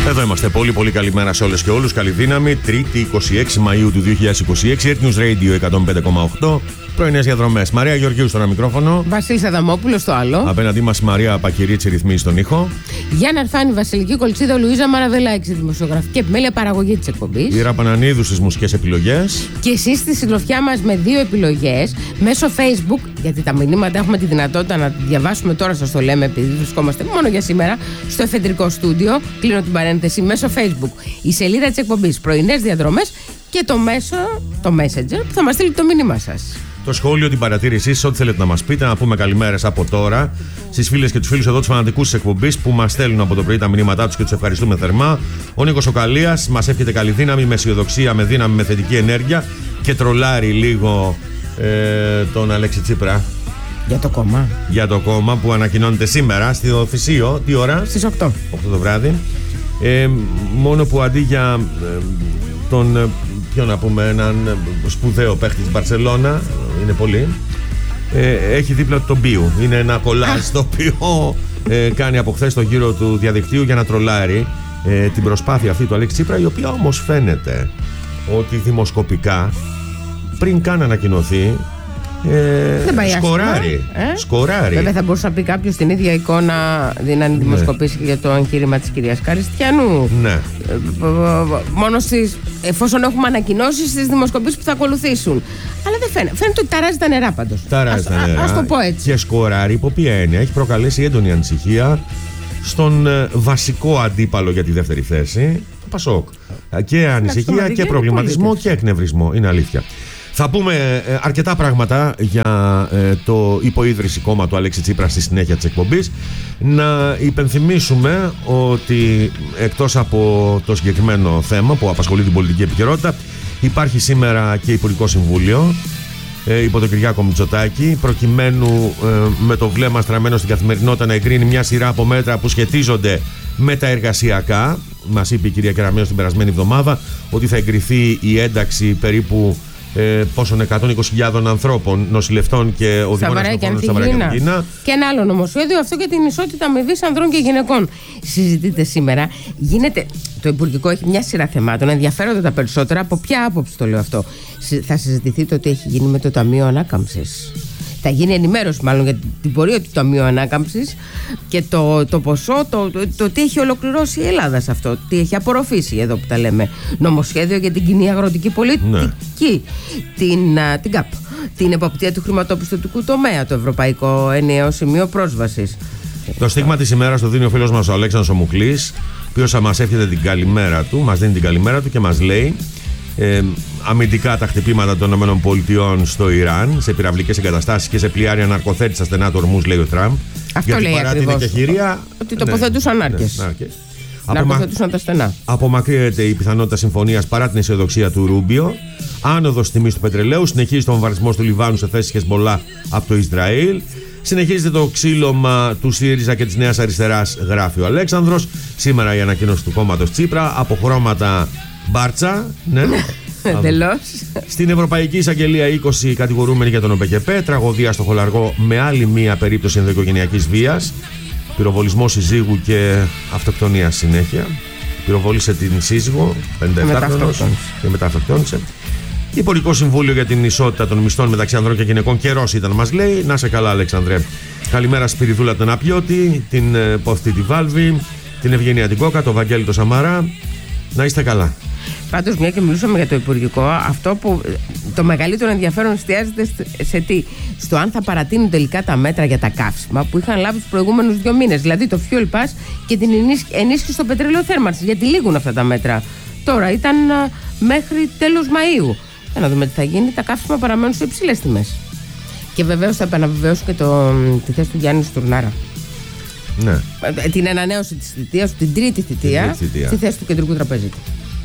Εδώ είμαστε. Πολύ πολύ καλημέρα σε όλες και όλους. Καλή δύναμη. Τρίτη 26 Μαΐου του 2026. Earth News Radio 105,8. Πρωινές διαδρομές. Μαρία Γεωργίου στο ένα μικρόφωνο. Βασίλης Αδαμόπουλος στο άλλο. Απέναντί μας Μαρία Πακυρίτσι ρυθμίζει στον ήχο. Γιάννα Αρφάνη, Βασιλική Κολτσίδα, Λουίζα Μαραβελάκη, δημοσιογραφική επιμέλεια παραγωγή της εκπομπής. Ήρα Πανανίδου στις μουσικές επιλογές. Και εσείς στη συντροφιά μας με 2 επιλογές μέσω Facebook, γιατί τα μηνύματα έχουμε τη δυνατότητα να διαβάσουμε τώρα, σας το λέμε, επειδή βρισκόμαστε μόνο για σήμερα στο εφεδρικό στούντιο. Κλείνω την παρένθεση, μέσω Facebook. Η σελίδα της εκπομπής Πρωινές Διαδρομές και το Messenger που θα μας στείλει το μήνυμά σας. Το σχόλιο, την παρατήρησή σας, ό,τι θέλετε να μας πείτε, να πούμε καλημέρες από τώρα στις φίλες και τους φίλους εδώ, τους φανατικούς της εκπομπής που μας στέλνουν από το πρωί τα μηνύματά τους και τους ευχαριστούμε θερμά. Ο Νίκος ο Καλίας μας εύχεται καλή δύναμη, με αισιοδοξία, με δύναμη, με θετική ενέργεια και τρολάρει λίγο τον Αλέξη Τσίπρα. Για το κόμμα. Για το κόμμα που ανακοινώνεται σήμερα στο Θησίο. Τι ώρα? Στις 8. 8 το βράδυ. Μόνο που αντί για τον, ποιο να πούμε, έναν σπουδαίο παίχτη της Μπαρσελόνα, είναι πολύ, έχει δίπλα του τον Μπίου. Είναι ένα κολλάζ το οποίο κάνει από χθες το γύρο του διαδικτύου για να τρολάρει την προσπάθεια αυτή του Αλέξη Τσίπρα, η οποία όμως φαίνεται ότι δημοσκοπικά πριν καν ανακοινωθεί σκοράρει. Βέβαια θα μπορούσε να πει κάποιος την ίδια εικόνα δίνανε δημοσκοπήσει για το εγχείρημα της κυρίας Καριστιανού. Ναι. Μόνο εφόσον έχουμε ανακοινώσεις στις δημοσκοπήσεις που θα ακολουθήσουν. Αλλά δεν φαίνεται ότι ταράζει τα νερά πάντως. Ας το πω έτσι. Και σκοράρει υπό ποια έννοια? Έχει προκαλέσει έντονη ανησυχία στον βασικό αντίπαλο για τη δεύτερη θέση, το Πασόκ. Και ανησυχία και προβληματισμό και εκνευρισμό. Είναι αλήθεια. Θα πούμε αρκετά πράγματα για το υποίδρυση κόμμα του Αλέξη Τσίπρα στη συνέχεια της εκπομπής. Να υπενθυμίσουμε ότι εκτός από το συγκεκριμένο θέμα που απασχολεί την πολιτική επικαιρότητα, υπάρχει σήμερα και Υπουργικό Συμβούλιο υπό τον Κυριάκο Μητσοτάκη, προκειμένου με το βλέμμα στραμμένο στην καθημερινότητα να εγκρίνει μια σειρά από μέτρα που σχετίζονται με τα εργασιακά. Μας είπε η κυρία Κεραμέως την περασμένη εβδομάδα ότι θα εγκριθεί η ένταξη περίπου πόσων 120.000 ανθρώπων, νοσηλευτών και οδηγών αστροφόρων στα Βαρακιανθικίνα. Και ένα άλλο νομοσχέδιο, αυτό για την ισότητα αμοιβής ανδρών και γυναικών. Συζητείται σήμερα. Το Υπουργικό έχει μια σειρά θεμάτων. Ενδιαφέρονται τα περισσότερα. Από ποια άποψη το λέω αυτό? Θα συζητηθεί το τι έχει γίνει με το Ταμείο Ανάκαμψης. Θα γίνει ενημέρωση μάλλον για την πορεία του Ταμείου Ανάκαμψης και το ποσό, το τι έχει ολοκληρώσει η Ελλάδα σε αυτό, τι έχει απορροφήσει εδώ που τα λέμε. Νομοσχέδιο για την κοινή αγροτική πολιτική, την ΚΑΠ, την εποπτεία του χρηματοπιστωτικού τομέα, το Ευρωπαϊκό Ενιαίο Σημείο Πρόσβασης. Το στίγμα της ημέρας το δίνει ο φίλος μας ο Αλέξανδρος Ομουκλής, ο οποίος μας εύχεται την καλημέρα του, μας δίνει την καλημέρα του και μας λέει αμυντικά τα χτυπήματα των ΗΠΑ στο Ιράν, σε πυραυλικές εγκαταστάσεις και σε πλοιάρια ναρκοθέτης στα στενά του Ορμούζ, λέει ο Τραμπ. Αυτό γιατί λέει παρά την εκεχηρία, ότι τοποθετούσαν άρκες. Ναρκοθετούσαν τα στενά. Απομακρύνεται η πιθανότητα συμφωνίας παρά την αισιοδοξία του Ρούμπιο. Άνοδος τιμής του πετρελαίου. Συνεχίζει τον βομβαρδισμό του Λιβάνου σε θέσεις Χεσμολά από το Ισραήλ. Συνεχίζεται το ξύλωμα του ΣΥΡΙΖΑ και της Νέας Αριστεράς, γράφει ο Αλέξανδρος. Σήμερα η ανακοίνωση του κόμματος Τσίπρα από χρώματα μπάρτσα. Ναι. Εντελώς. Στην Ευρωπαϊκή Εισαγγελία 20 κατηγορούμενοι για τον ΟΠΕΚΕΠΕ. Τραγωδία στο Χολαργό με άλλη μία περίπτωση ενδοοικογενειακής βίας. Πυροβολισμό συζύγου και αυτοκτονία συνέχεια. Πυροβόλησε την σύζυγο, 57χρονος, και μετά αυτοκτόνησε. Υπουργικό Συμβούλιο για την Ισότητα των Μισθών μεταξύ ανδρών και γυναικών. Καιρός ήταν, μας λέει. Να σε καλά, Αλέξανδρε. Καλημέρα Σπυριδούλα τον Απιώτη, την Πόθτη τη Βάλβη, την Ευγενία την Κόκα, τον Βαγγέλη τον Σαμαρά. Να είστε καλά. Πάντως, μια και μιλούσαμε για το Υπουργικό, αυτό που το μεγαλύτερο ενδιαφέρον εστιάζεται σε τι? Στο αν θα παρατείνουν τελικά τα μέτρα για τα καύσιμα που είχαν λάβει τους προηγούμενους 2 μήνες. Δηλαδή το Fuel Pass και την ενίσχυση στο πετρέλαιο θέρμανσης. Γιατί λήγουν αυτά τα μέτρα. Τώρα ήταν μέχρι τέλος Μαΐου. Για να δούμε τι θα γίνει. Τα καύσιμα παραμένουν σε υψηλές τιμές. Και βεβαίως θα επαναβεβαιώσω και τη θέση του Γιάννη Στουρνάρα. Ναι. Την ανανέωση της θητείας, την τρίτη θητεία, στη θέση του κεντρικού τραπεζίτη.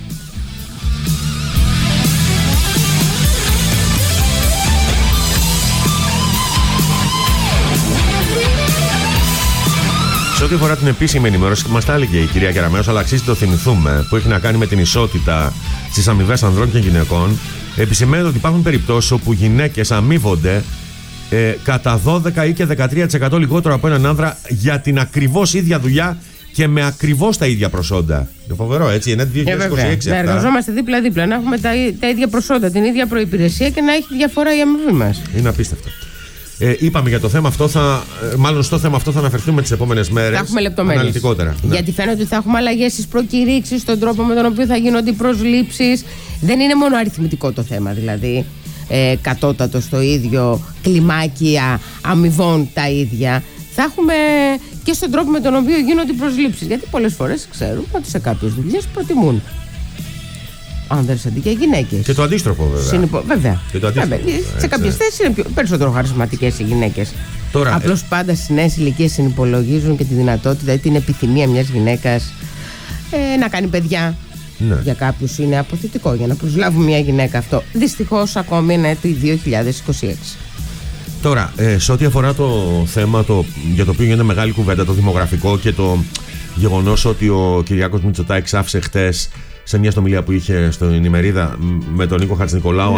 Σε ό,τι αφορά την επίσημη ενημέρωση, μας τα έλεγε η κυρία Κεραμέως, αλλά αξίζει το θυμηθούμε, που έχει να κάνει με την ισότητα στις αμοιβές ανδρών και γυναικών, επισημαίνει ότι υπάρχουν περιπτώσεις όπου γυναίκες αμείβονται κατά 12 ή και 13% λιγότερο από έναν άνδρα για την ακριβώς ίδια δουλειά και με ακριβώς τα ίδια προσόντα. Είναι φοβερό, έτσι. Είναι 2026 να εργαζόμαστε δίπλα-δίπλα, να έχουμε τα ίδια προσόντα, την ίδια προϋπηρεσία και να έχει διαφορά η αμοιβή μας. Είναι απίστευτο. Είπαμε για το θέμα αυτό, μάλλον στο θέμα αυτό θα αναφερθούμε τις επόμενες μέρες. Θα έχουμε λεπτομέρειες. Αναλυτικότερα. Γιατί φαίνεται ότι θα έχουμε αλλαγές στις προκηρύξεις, στον τρόπο με τον οποίο θα γίνονται οι προσλήψεις. Δεν είναι μόνο αριθμητικό το θέμα, δηλαδή. Κατώτατο στο ίδιο, κλιμάκια αμοιβών τα ίδια. Θα έχουμε και στον τρόπο με τον οποίο γίνονται οι προσλήψεις. Γιατί πολλές φορές ξέρουμε ότι σε κάποιες δουλειές προτιμούν άνδρες αντί για γυναίκες. Και το αντίστροφο, βέβαια. Βέβαια. Και το αντίστροφο, σε κάποιες θέσεις είναι περισσότερο χαρισματικές οι γυναίκες. Τώρα, απλώς πάντα στις νέες ηλικίες συνυπολογίζουν και τη δυνατότητα ή την επιθυμία μιας γυναίκας να κάνει παιδιά. Ναι. Για κάποιους είναι αποθητικό για να προσλάβουν μια γυναίκα αυτό. Δυστυχώς ακόμη είναι το 2026. Τώρα, σε ό,τι αφορά το θέμα για το οποίο γίνεται μεγάλη κουβέντα, το δημογραφικό και το γεγονός ότι ο Κυριάκος Μητσοτάκης άφησε χτες σε μια συνομιλία που είχε στην ημερίδα με τον Νίκο Χατζηνικολάου,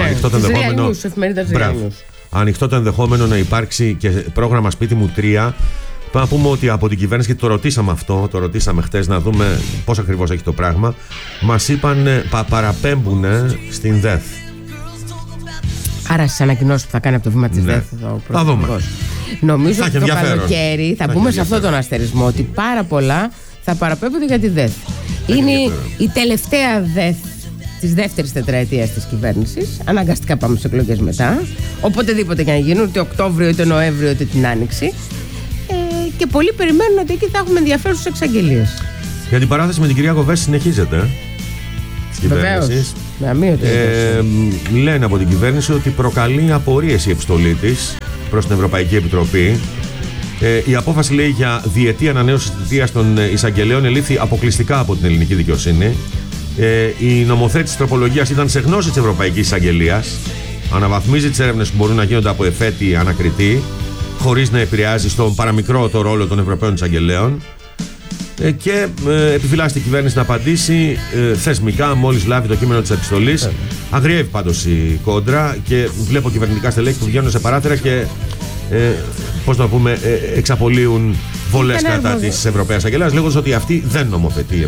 ανοιχτό το ενδεχόμενο να υπάρξει και πρόγραμμα Σπίτι μου 3. Πάμε να πούμε ότι από την κυβέρνηση, και το ρωτήσαμε χτες να δούμε πώς ακριβώς έχει το πράγμα, μας είπαν παραπέμπουν στην ΔΕΘ. Άρα στις ανακοινώσεις που θα κάνει από το βήμα της ΔΕΘ θα δούμε. Νομίζω ότι το καλοκαίρι θα μπούμε σε αυτόν τον αστερισμό ότι πάρα πολλά θα παραπέμπονται για τη ΔΕΘ. Είναι η τελευταία ΔΕΘ της δεύτερης τετραετίας της κυβέρνησης. Αναγκαστικά πάμε σε εκλογές μετά. Οποτεδήποτε για να γίνουν, είτε Οκτώβριο, είτε Νοέμβριο, είτε την Άνοιξη. Και πολλοί περιμένουν ότι εκεί θα έχουμε ενδιαφέρουσες εξαγγελίες. Για την παράθεση με την κυρία Κοβέση συνεχίζεται. Βεβαίως. Λένε από την κυβέρνηση ότι προκαλεί απορίες η επιστολή της προς την Ευρωπαϊκή Επιτροπή. Η απόφαση, λέει, για διετή ανανέωση της θητείας των εισαγγελέων ελήφθη αποκλειστικά από την ελληνική δικαιοσύνη. Η νομοθέτηση της τροπολογίας ήταν σε γνώση της Ευρωπαϊκής Εισαγγελίας. Αναβαθμίζει τις έρευνες που μπορούν να γίνονται από εφέτη ανακριτή, χωρίς να επηρεάζει στον παραμικρό το ρόλο των Ευρωπαίων εισαγγελέων. Και επιφυλάσσει την κυβέρνηση να απαντήσει θεσμικά μόλις λάβει το κείμενο της επιστολής. Αγριεύει πάντως η κόντρα και βλέπω κυβερνητικά στελέχη που βγαίνουν σε παράθυρα και πώς να πούμε, εξαπολύουν βολές κατά της Ευρωπαίας Αγγελίας, λέγοντας ότι αυτή δεν νομοθετεί.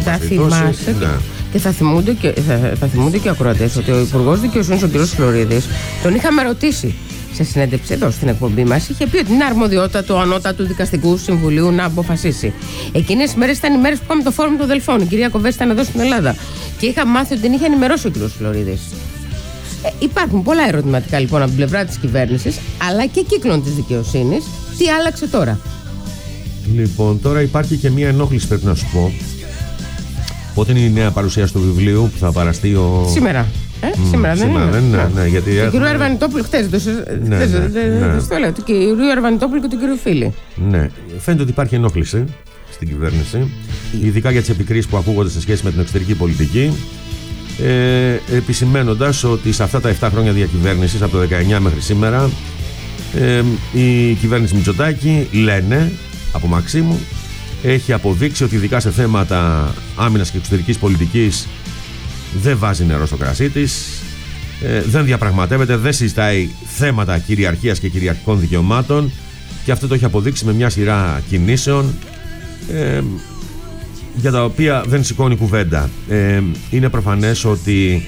Και θα θυμούνται και οι ακροατές ότι ο Υπουργός Δικαιοσύνης, ο κ. Φλωρίδης, τον είχαμε ρωτήσει σε συνέντευξη εδώ στην εκπομπή μας, είχε πει ότι είναι αρμοδιότητα του Ανώτατου Δικαστικού Συμβουλίου να αποφασίσει. Εκείνες οι μέρες ήταν οι μέρες που είχαμε το φόρουμ των Δελφών. Η κυρία Κοβέση ήταν εδώ στην Ελλάδα και είχα μάθει ότι την είχε ενημερώσει ο κ. Φλωρίδης. Υπάρχουν πολλά ερωτηματικά λοιπόν από την πλευρά της κυβέρνησης, αλλά και κύκλων της δικαιοσύνης. Τι άλλαξε τώρα? Λοιπόν, τώρα υπάρχει και μία ενόχληση, πρέπει να σου πω. Πότε είναι η νέα παρουσίαση του βιβλίου που θα παραστεί Σήμερα. Σήμερα δεν είναι. Ναι, γιατί του κυρίου Αρβανιτόπουλου, χτες το λέω, του κυρίου Αρβανιτόπουλου και του κυρίου Φίλη. Ναι, φαίνεται ότι υπάρχει ενόχληση στην κυβέρνηση, ειδικά για τις επικρίσεις που ακούγονται σε σχέση με την εξωτερική πολιτική, επισημαίνοντας ότι σε αυτά τα 7 χρόνια διακυβέρνησης, από το 19 μέχρι σήμερα, η κυβέρνηση Μητσοτάκη, λένε από Μαξίμου, έχει αποδείξει ότι ειδικά σε θέματα άμυνας και εξωτερικής πολιτικής δεν βάζει νερό στο κρασί της, δεν διαπραγματεύεται, δεν συζητάει θέματα κυριαρχίας και κυριαρχικών δικαιωμάτων, και αυτό το έχει αποδείξει με μια σειρά κινήσεων για τα οποία δεν σηκώνει κουβέντα. Είναι προφανές ότι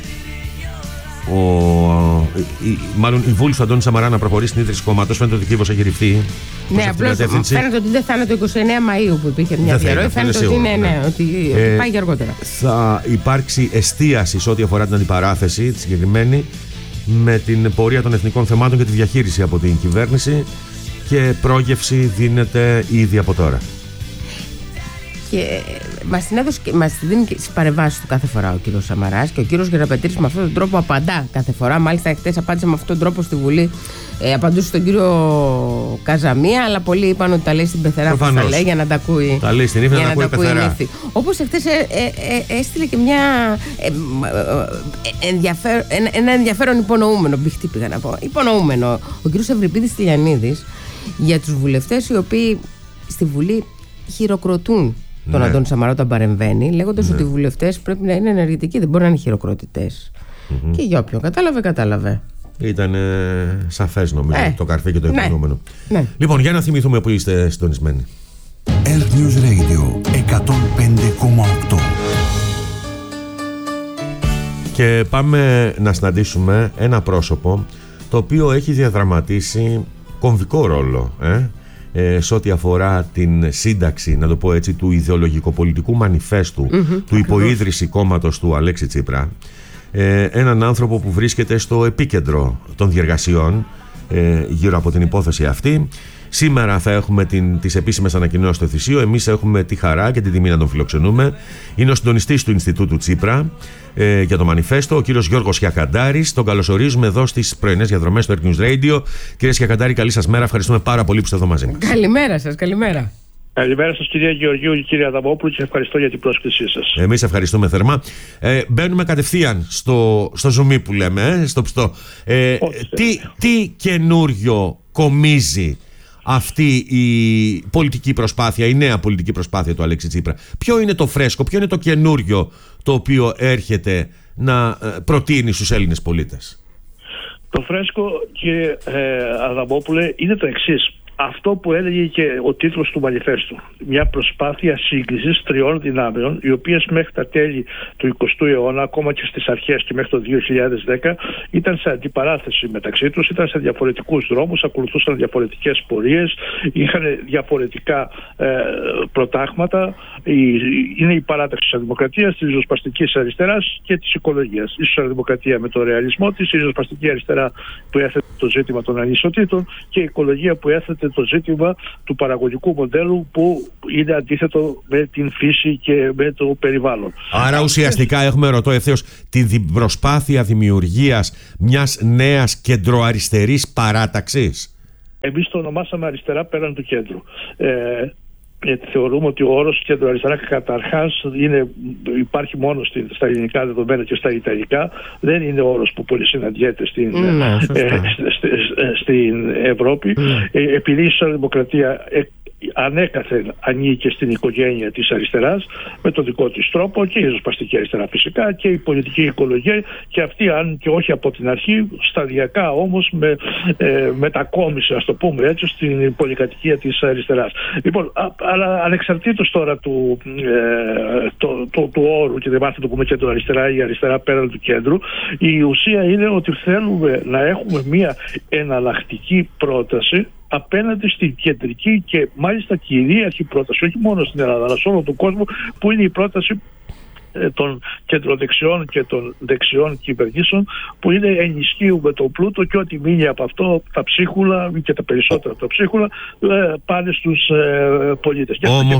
μάλλον η βούληση του Αντώνη Σαμαρά να προχωρήσει στην ίδρυση κόμματος, φαίνεται ότι ο κύβος έχει ρηφθεί. Ναι, απλώς φαίνεται ότι δεν θα είναι το 29 Μαΐου που υπήρχε μια διαρροή. Φαίνεται ότι είναι, ότι πάει για αργότερα. Θα υπάρξει εστίαση σε ό,τι αφορά την αντιπαράθεση, τη συγκεκριμένη, με την πορεία των εθνικών θεμάτων και τη διαχείριση από την κυβέρνηση, και πρόγευση δίνεται ήδη από τώρα. Και μας την δίνει στις παρεμβάσεις του κάθε φορά ο κύριος Σαμαράς, και ο κύριος Γεραπετρής με αυτόν τον τρόπο απαντά κάθε φορά. Μάλιστα χτες απάντησε με αυτόν τον τρόπο στη Βουλή, απαντούσε στον κύριο Καζαμία, αλλά πολλοί είπαν ότι τα λέει στην πεθερά που τα λέει για να τα ακούει. Τα λέει στην ύφη, να τα ακούει η πεθερά. Όπως χτες έστειλε και ένα ενδιαφέρον υπονοούμενο, μπιχτή πήγα να πω, υπονοούμενο, ο κύριος Ευρυπίδης Τηλιανίδης, για τους βουλευτές οι οποίοι στη Βουλή χειροκροτούν τον Αντώνη Σαμαρά όταν παρεμβαίνει, λέγοντας ότι οι βουλευτές πρέπει να είναι ενεργητικοί, δεν μπορεί να είναι χειροκροτητές. Και για όποιον κατάλαβε. Ήταν σαφές, νομίζω, το καρφί και το υπονοούμενο. Λοιπόν, για να θυμηθούμε που είστε συντονισμένοι. Earth News Radio 105,8. Και πάμε να συναντήσουμε ένα πρόσωπο το οποίο έχει διαδραματίσει κομβικό ρόλο σε ό,τι αφορά την σύνταξη, να το πω έτσι, του ιδεολογικοπολιτικού μανιφέστου του υποίδρυση κόμματος του Αλέξη Τσίπρα. Έναν άνθρωπο που βρίσκεται στο επίκεντρο των διεργασιών γύρω από την υπόθεση αυτή. Σήμερα θα έχουμε τις επίσημες ανακοινώσεις στο Εθισείο. Εμείς έχουμε τη χαρά και την τιμή να τον φιλοξενούμε. Είναι ο συντονιστής του Ινστιτούτου Τσίπρα για το Μανιφέστο, ο κύριος Γιώργος Χιακαντάρης. Τον καλωσορίζουμε εδώ στις πρωινές διαδρομές του Earth News Radio. Κύριε Χιακαντάρη, καλή σας μέρα. Ευχαριστούμε πάρα πολύ που είστε εδώ μαζί μας. Καλημέρα σας, καλημέρα. Καλημέρα σας, κυρία Γεωργίου και κύριε Αδαμόπουλου, και ευχαριστώ για την πρόσκλησή σας. Εμείς ευχαριστούμε θερμά. Μπαίνουμε κατευθείαν στο ζουμί που λέμε, στο πιστό. Τι καινούριο κομίζει αυτή η πολιτική προσπάθεια, η νέα πολιτική προσπάθεια του Αλέξη Τσίπρα? Ποιο είναι το φρέσκο, ποιο είναι το καινούριο το οποίο έρχεται να προτείνει στους Έλληνες πολίτες? Το φρέσκο, κύριε Αδαμόπουλε, είναι το εξής. Αυτό που έλεγε και ο τίτλος του μανιφέστου. Μια προσπάθεια σύγκλησης τριών δυνάμεων, οι οποίες μέχρι τα τέλη του 20ου αιώνα, ακόμα και στις αρχές και μέχρι το 2010, ήταν σε αντιπαράθεση μεταξύ τους, ήταν σε διαφορετικούς δρόμους, ακολουθούσαν διαφορετικές πορείες, είχαν διαφορετικά προτάγματα. Είναι η παράταξη της δημοκρατίας, της ριζοσπαστικής αριστεράς και της οικολογίας. Η σοσιαλδημοκρατία με τον ρεαλισμό της, η ριζοσπαστική αριστερά που έθετε το ζήτημα των ανισοτήτων και η οικολογία που έθετε το ζήτημα του παραγωγικού μοντέλου που είναι αντίθετο με την φύση και με το περιβάλλον. Άρα ουσιαστικά έχουμε, ρωτώ ευθέως, την προσπάθεια δημιουργίας μιας νέας κεντροαριστερής παράταξης. Εμείς το ονομάσαμε αριστερά πέραν του κέντρου. Γιατί θεωρούμε ότι ο όρος κέντρο-αριστερά καταρχάς υπάρχει μόνο στα ελληνικά δεδομένα και στα ιταλικά. Δεν είναι όρος που πολύ συναντιέται στην Ευρώπη. Επειδή η σοσιαλδημοκρατία ανέκαθεν ανήκε στην οικογένεια της αριστεράς με τον δικό της τρόπο, και η ριζοσπαστική αριστερά φυσικά και η πολιτική οικολογία, και αυτή, αν και όχι από την αρχή, σταδιακά όμως μετακόμισε, ας το πούμε έτσι, στην πολυκατοικία της αριστεράς. Λοιπόν, αλλά ανεξαρτήτως τώρα του όρου, και δεν μάθετε το πούμε κέντρο αριστερά ή αριστερά πέραν του κέντρου, η ουσία είναι ότι θέλουμε να έχουμε μια εναλλακτική πρόταση απέναντι στην κεντρική και μάλιστα κυρίαρχη πρόταση, όχι μόνο στην Ελλάδα αλλά σε όλο τον κόσμο, που είναι η πρόταση των κεντροδεξιών και των δεξιών κυβερνήσεων, που είναι ενισχύουμε τον πλούτο και ό,τι μείνει από αυτό, τα ψίχουλα και τα περισσότερα από τα ψίχουλα, πάνε στους πολίτες.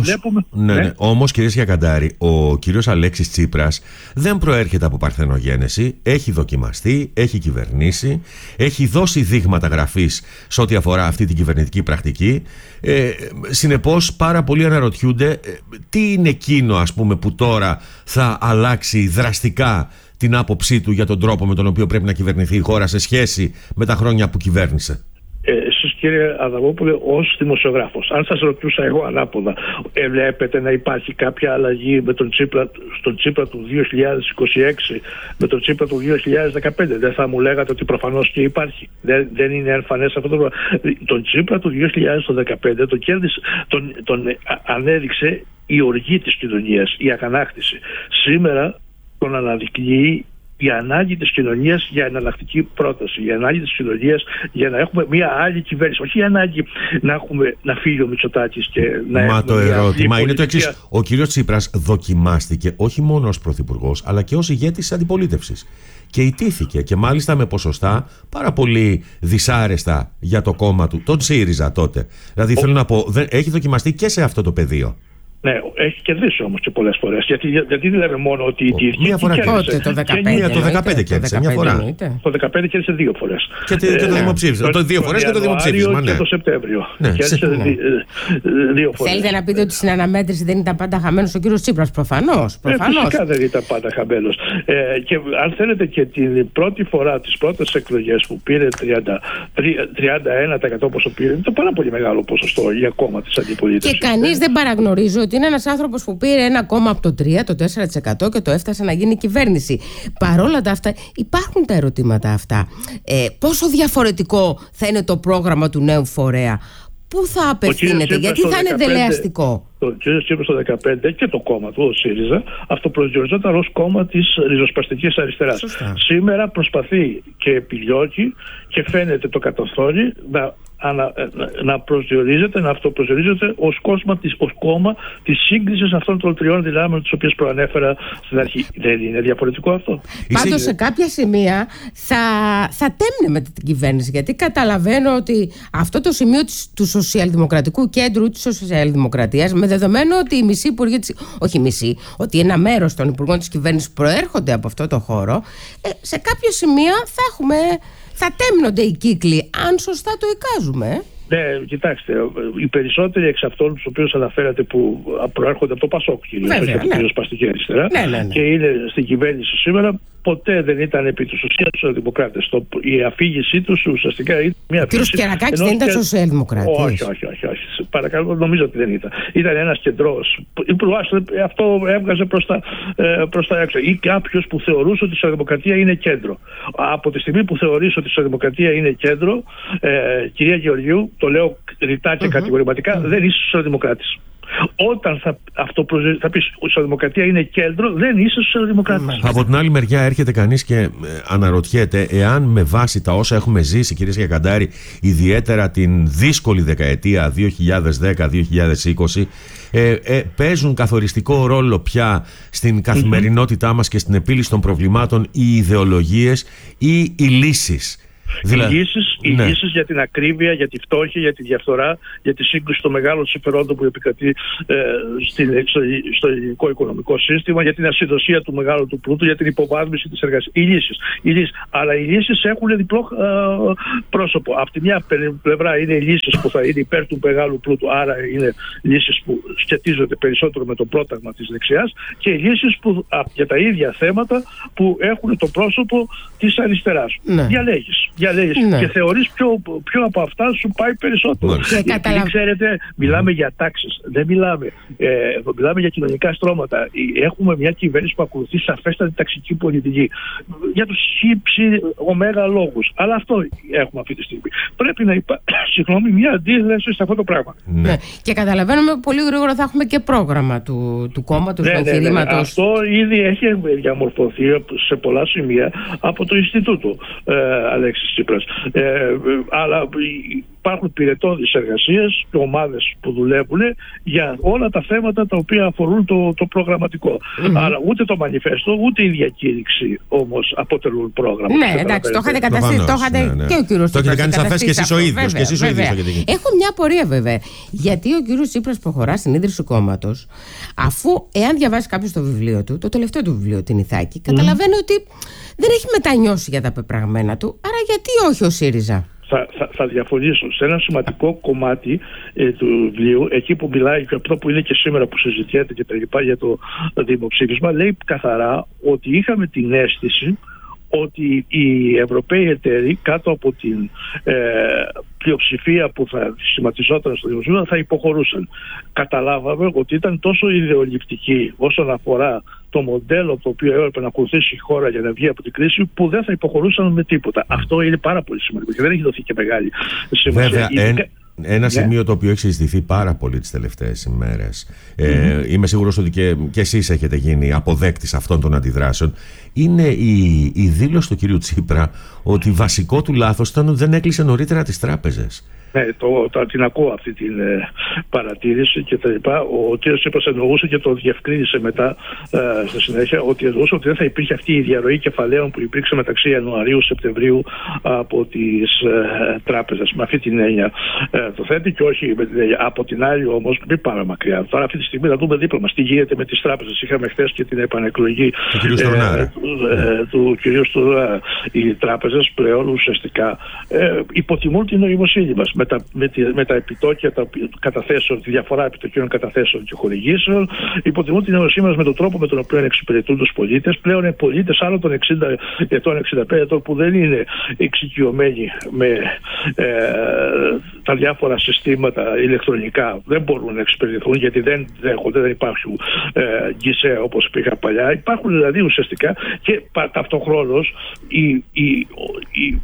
Όμως, κύριε Χιακαντάρη, ο κύριος Αλέξης Τσίπρας δεν προέρχεται από παρθενογένεση, έχει δοκιμαστεί, έχει κυβερνήσει, έχει δώσει δείγματα γραφής σε ό,τι αφορά αυτή την κυβερνητική πρακτική. Συνεπώς πάρα πολλοί αναρωτιούνται τι είναι εκείνο, ας πούμε, που τώρα θα αλλάξει δραστικά την άποψή του για τον τρόπο με τον οποίο πρέπει να κυβερνηθεί η χώρα σε σχέση με τα χρόνια που κυβέρνησε. Εσείς, κύριε Αδαμόπουλε, ως δημοσιογράφος, αν σας ρωτούσα εγώ ανάποδα, βλέπετε να υπάρχει κάποια αλλαγή με στον Τσίπρα του 2026 με τον Τσίπρα του 2015? Δεν θα μου λέγατε ότι προφανώς και υπάρχει? Δεν είναι εμφανές αυτό το πράγμα? Τον Τσίπρα του 2015 τον ανέδειξε η οργή της κοινωνίας, η αγανάκτηση. Σήμερα τον αναδεικνύει η ανάγκη της κοινωνίας για εναλλακτική πρόταση, η ανάγκη της κοινωνίας για να έχουμε μια άλλη κυβέρνηση. Όχι η ανάγκη να φύγει ο Μητσοτάκης και να έχουμε. Μα το ερώτημα είναι το εξής. Ο κύριος Τσίπρας δοκιμάστηκε όχι μόνο ως πρωθυπουργός, αλλά και ως ηγέτης της αντιπολίτευσης. Και ιτήθηκε, και μάλιστα με ποσοστά πάρα πολύ δυσάρεστα για το κόμμα του, τον ΣΥΡΙΖΑ τότε. Δηλαδή θέλω να πω, έχει δοκιμαστεί και σε αυτό το πεδίο. Ναι, έχει κερδίσει όμως και πολλές φορές. Γιατί δεν λέμε μόνο ότι ιτήθηκε. Μία φορά κέρδισε. Το 2015 κέρδισε. Μια φορά. Το 2015 κέρδισε 2 φορές. Και το δημοψήφισμα. Το 2 φορές και το δημοψήφισμα. Και το Σεπτέμβριο. Κέρδισε 2 φορές. Θέλετε να πείτε ότι στην αναμέτρηση δεν ήταν πάντα χαμένος ο κύριος Τσίπρας? Προφανώς. Φυσικά δεν ήταν πάντα χαμένος. Και αν θέλετε, και την πρώτη φορά, τις πρώτες εκλογές που πήρε 31% πόσο πήρε, ήταν πάρα πολύ μεγάλο ποσοστό για κόμμα της αντιπολίτευσης. Και κανείς δεν παραγνωρίζει ότι είναι ένας άνθρωπος που πήρε ένα κόμμα από το 3, το 4% και το έφτασε να γίνει κυβέρνηση. Παρόλα τα αυτά, υπάρχουν τα ερωτήματα αυτά. Πόσο διαφορετικό θα είναι το πρόγραμμα του νέου φορέα? πού θα απευθύνεται, γιατί θα είναι δελεαστικό? Το κ. Τσίπρας το 2015 και το κόμμα του, ο ΣΥΡΙΖΑ, αυτοπροσδιοριζόταν ως κόμμα της ριζοσπαστικής αριστεράς. Σήμερα προσπαθεί και επιδιώκει και φαίνεται το κατορθώνει να προσδιορίζεται, να αυτοπροσδιορίζεται ως κόμμα της σύγκρισης αυτών των τριών δυνάμεων τις οποίες προανέφερα στην αρχή. Δεν είναι διαφορετικό αυτό? Πάντως σε κάποια σημεία θα τέμνε με την κυβέρνηση, γιατί καταλαβαίνω ότι αυτό το σημείο του σοσιαλδημοκρατικού κέντρου της σοσιαλδημοκρατίας, με δεδομένο ότι οι μισοί υπουργοί ότι ένα μέρος των υπουργών της κυβέρνησης προέρχονται από αυτό το χώρο, σε κάποια σημεία θα τέμνονται οι κύκλοι, αν σωστά το εικάζουμε. Ναι, κοιτάξτε, οι περισσότεροι εξ αυτών τους οποίους αναφέρατε που προέρχονται από το ΠΑΣΟΚ, κυρίως, όχι από την ριζοσπαστική αριστερά, και είναι στην κυβέρνηση σήμερα, ποτέ δεν ήταν επί της ουσίας σοσιαλδημοκράτες. Η αφήγησή τους ουσιαστικά ήταν μια αφήγηση. Ο κ. Κερακάκης δεν ήταν σοσιαλδημοκράτης? Όχι. Παρακαλώ, νομίζω ότι δεν ήταν. Ήταν ένας κεντρός. Αυτό έβγαζε προς τα έξω. Ή κάποιος που θεωρούσε ότι η σοσιαλδημοκρατία είναι κέντρο. Από τη στιγμή που θεωρείς ότι η σοσιαλδημοκρατία είναι κέντρο, κυρία Γεωργίου, το λέω ρητά και κατηγορηματικά, δεν είσαι σοσιαλδημοκράτης. Όταν θα πεις η σοσιαλδημοκρατία είναι κέντρο, δεν είσαι σοσιαλδημοκράτης. Από την άλλη μεριά έρχεται κανείς και αναρωτιέται εάν με βάση τα όσα έχουμε ζήσει, κυρία Γιακαντάρη, ιδιαίτερα την δύσκολη δεκαετία 2010-2020, παίζουν καθοριστικό ρόλο πια στην καθημερινότητά μας και στην επίλυση των προβλημάτων οι ιδεολογίες ή οι λύσεις? Οι λύσεις για την ακρίβεια, για τη φτώχεια, για τη διαφθορά, για τη σύγκρουση των μεγάλων συμφερόντων που επικρατεί στο ελληνικό οικονομικό σύστημα, για την ασυδοσία του μεγάλου του πλούτου, για την υποβάθμιση της εργασίας. Οι λύσεις. Αλλά οι λύσεις έχουν διπλό πρόσωπο. Από τη μια πλευρά είναι οι λύσεις που θα είναι υπέρ του μεγάλου πλούτου, άρα είναι λύσεις που σχετίζονται περισσότερο με το πρόταγμα της δεξιάς, και οι λύσεις για τα ίδια θέματα που έχουν το πρόσωπο της αριστεράς. Διαλέγεις και θεωρείς ποιο από αυτά σου πάει περισσότερο. Ξέρετε, μιλάμε για τάξεις, δεν μιλάμε για κοινωνικά στρώματα. Έχουμε μια κυβέρνηση που ακολουθεί σαφέστατη ταξική πολιτική για τους ωμέγα λόγους. Αλλά αυτό έχουμε αυτή τη στιγμή. Πρέπει να υπάρχει μια αντίδραση σε αυτό το πράγμα. Και καταλαβαίνουμε πολύ γρήγορα θα έχουμε και πρόγραμμα του κόμματος, του εγχειρήματος. Αυτό ήδη έχει διαμορφωθεί σε πολλά σημεία από το Ινστιτούτο Αλέξης Τσίπρας. Αλλά υπάρχουν πυρετώδεις εργασίες και ομάδες που δουλεύουν για όλα τα θέματα τα οποία αφορούν το προγραμματικό. Αλλά ούτε το μανιφέστο ούτε η διακήρυξη όμως αποτελούν πρόγραμμα. Ναι, εντάξει, το είχατε καταστήσει, το είχατε και ο κύριος Τσίπρας. Το έχετε κάνει σαφές και εσείς ο ίδιος. Έχω μια απορία βέβαια. Γιατί ο κύριος Τσίπρας προχωρά στην ίδρυση κόμματος, αφού εάν διαβάσει κάποιος το βιβλίο του, το τελευταίο του βιβλίο, την Ιθάκη, καταλαβαίνει ότι δεν έχει μετανιώσει για τα πεπραγμένα του. Άρα γιατί όχι ο ΣΥΡΙΖΑ? Θα διαφωνήσω. Σε ένα σημαντικό κομμάτι του βιβλίου, εκεί που μιλάει και αυτό που είναι και σήμερα που συζητιέται και τα λοιπά για το δημοψήφισμα, λέει καθαρά ότι είχαμε την αίσθηση ότι οι Ευρωπαίοι εταίροι κάτω από την πλειοψηφία που θα σχηματιζόταν στο δημοψήφισμα θα υποχωρούσαν. Καταλάβαμε ότι ήταν τόσο ιδεολειπτικοί όσον αφορά το μοντέλο το οποίο έπρεπε να ακολουθήσει η χώρα για να βγει από την κρίση, που δεν θα υποχωρούσαν με τίποτα. Αυτό είναι πάρα πολύ σημαντικό και δεν έχει δοθεί και μεγάλη σημασία. Βέβαια, ένα σημείο το οποίο έχει συζητηθεί πάρα πολύ τις τελευταίες ημέρες, είμαι σίγουρος ότι και εσείς έχετε γίνει αποδέκτης αυτών των αντιδράσεων, είναι η δήλωση του κυρίου Τσίπρα ότι βασικό του λάθος ήταν ότι δεν έκλεισε νωρίτερα τις τράπεζες. Ναι, την ακούω αυτή την παρατήρηση και τα λοιπά. Ο κ. Τσίπρας εννοούσε και το διευκρίνησε μετά στη συνέχεια ότι εννοούσε ότι δεν θα υπήρχε αυτή η διαρροή κεφαλαίων που υπήρξε μεταξύ Ιανουαρίου-Σεπτεμβρίου από τις τράπεζες. Με αυτή την έννοια το θέτει και όχι με την έννοια. Από την άλλη όμως, μην πάμε μακριά. Τώρα αυτή τη στιγμή να δούμε δίπλα μας τι γίνεται με τις τράπεζες. Είχαμε χθες και την επανεκλογή του κ. Στουρνάρα. Οι τράπεζες πλέον ουσιαστικά υποτιμούν την νοημοσύνη μας. Με τα επιτόκια καταθέσεων, τη διαφορά επιτοκίων καταθέσεων και χορηγήσεων, υποτιμούν την νοημοσύνη μας με τον τρόπο με τον οποίο εξυπηρετούν τους πολίτες. Πλέον πολίτες άνω των 60 ετών, 65 ετών, που δεν είναι εξοικειωμένοι με τα διάφορα συστήματα ηλεκτρονικά, δεν μπορούν να εξυπηρετηθούν γιατί δεν δέχονται, δεν υπάρχουν γκισέ όπως υπήρχαν παλιά. Υπάρχουν δηλαδή ουσιαστικά και ταυτόχρονος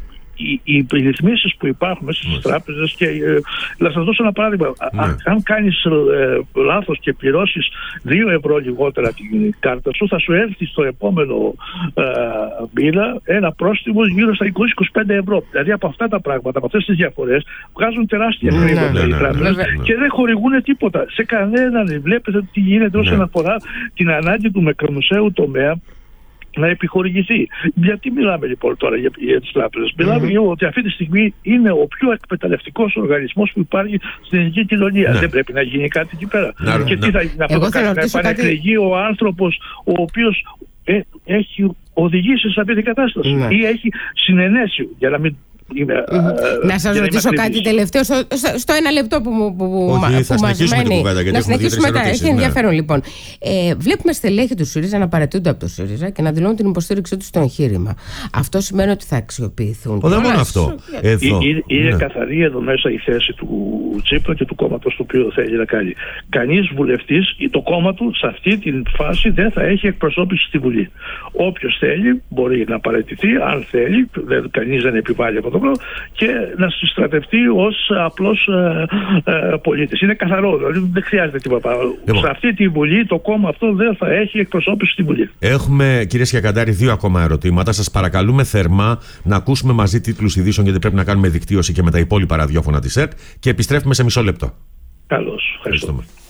οι ρυθμίσεις που υπάρχουν στις τράπεζες, και να σας δώσω ένα παράδειγμα. Αν κάνεις λάθος και πληρώσεις 2 ευρώ λιγότερα την κάρτα σου, θα σου έρθει στο επόμενο μήνα ένα πρόστιμο γύρω στα 20-25 ευρώ. Δηλαδή από αυτά τα πράγματα, από αυτές τις διαφορές, βγάζουν τεράστια χρήματα οι τράπεζες και δεν χορηγούν τίποτα σε κανέναν. Βλέπετε τι γίνεται όσον αφορά την ανάγκη του μικρομεσαίου τομέα να επιχορηγηθεί. Γιατί μιλάμε λοιπόν τώρα για τις τράπεζες? Μιλάμε για ότι αυτή τη στιγμή είναι ο πιο εκμεταλλευτικός οργανισμός που υπάρχει στην ελληνική κοινωνία. Δεν πρέπει να γίνει κάτι εκεί πέρα? Και τι θα γίνει αυτό το κάνει? Να επανεκλεγεί ο άνθρωπος ο οποίος έχει οδηγήσει σε αυτή την κατάσταση ή έχει συνενέσει, για να μην... να σας ρωτήσω κάτι τελευταίο στο 1 λεπτό που μας μένει. Να συνεχίσουμε μετά. Έχει ενδιαφέρον λοιπόν. Βλέπουμε στελέχη του ΣΥΡΙΖΑ να παραιτούνται από το ΣΥΡΙΖΑ και να δηλώνουν την υποστήριξή του στο εγχείρημα. Αυτό σημαίνει ότι θα αξιοποιηθούν? Δεν μόνο αυτό. Είναι καθαρή εδώ μέσα η θέση του Τσίπρα και του κόμματος του οποίου θέλει να κάνει. Κανείς βουλευτής ή το κόμμα του σε αυτή τη φάση δεν θα έχει εκπροσώπηση στη Βουλή. Όποιος θέλει μπορεί να παραιτηθεί, αν θέλει, κανείς δεν επιβάλλει αυτό το πράγμα, και να συστρατευτεί ως απλός πολίτης. Είναι καθαρό, δηλαδή δεν χρειάζεται τίποτα. Σε αυτή τη Βουλή το κόμμα αυτό δεν θα έχει εκπροσώπηση στη Βουλή. Έχουμε, κύριε Σκιακαντάρη, 2 ακόμα ερωτήματα. Σας παρακαλούμε θερμά να ακούσουμε μαζί τίτλους ειδήσεων, γιατί πρέπει να κάνουμε δικτύωση και με τα υπόλοιπα ραδιόφωνα της ΕΡΤ, και επιστρέφουμε σε μισό λεπτό. Καλώς, ευχαριστώ.